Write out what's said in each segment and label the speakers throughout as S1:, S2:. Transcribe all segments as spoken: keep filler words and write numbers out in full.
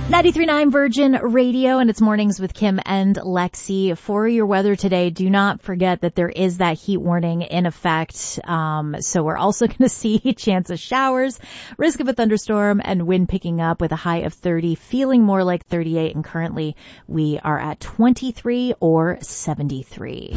S1: ninety-three point nine Virgin Radio, and it's Mornings with Kim and Lexi. For your weather today, do not forget that there is that heat warning in effect. Um, so we're also going to see a chance of showers, risk of a thunderstorm, and wind picking up with a high of thirty, feeling more like thirty-eight. And currently we are at twenty-three or seventy-three.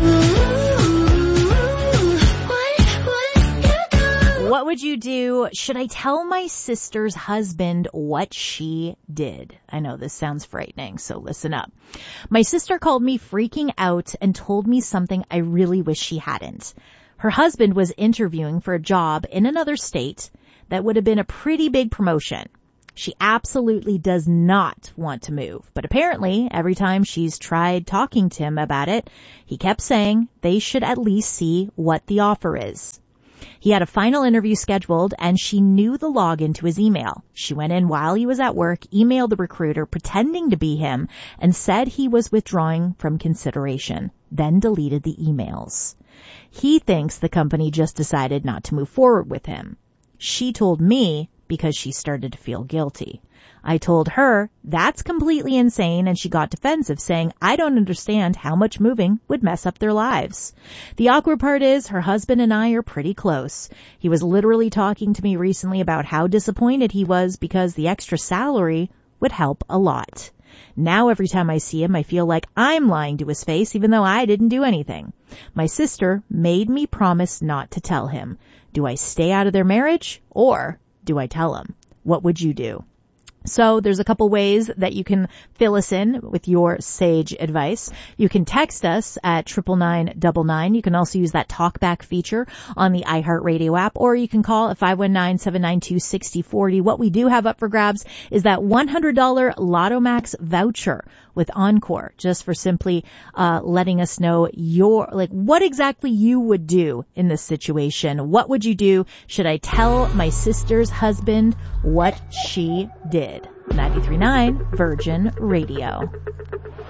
S1: What would you do? Should I tell my sister's husband what she did? I know this sounds frightening, so listen up. My sister called me freaking out and told me something I really wish she hadn't. Her husband was interviewing for a job in another state that would have been a pretty big promotion. She absolutely does not want to move, but apparently every time she's tried talking to him about it, he kept saying they should at least see what the offer is. He had a final interview scheduled, and she knew the login to his email. She went in while he was at work, emailed the recruiter pretending to be him, and said he was withdrawing from consideration, then deleted the emails. He thinks the company just decided not to move forward with him. She told me because she started to feel guilty. I told her that's completely insane, and she got defensive, saying I don't understand how much moving would mess up their lives. The awkward part is her husband and I are pretty close. He was literally talking to me recently about how disappointed he was because the extra salary would help a lot. Now every time I see him, I feel like I'm lying to his face, even though I didn't do anything. My sister made me promise not to tell him. Do I stay out of their marriage, or do I tell him? What would you do? So there's a couple ways that you can fill us in with your sage advice. You can text us at triple nine double nine. You can also use that talkback feature on the iHeartRadio app, or you can call at five one nine, seven nine two, six zero four zero. What we do have up for grabs is that one hundred dollars Lotto Max voucher with Encore, just for simply uh letting us know your, like, what exactly you would do in this situation. What would you do? Should I tell my sister's husband what she did? ninety-three point nine Virgin Radio.